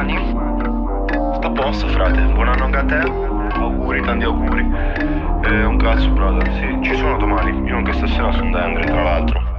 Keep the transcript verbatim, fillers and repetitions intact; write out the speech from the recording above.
domani? Sta a posto, frate. Buon anno anche a te. Auguri, tanti auguri. Eh, un cazzo, brother. Sì, ci sono domani. Io anche stasera sono da Andre, tra l'altro.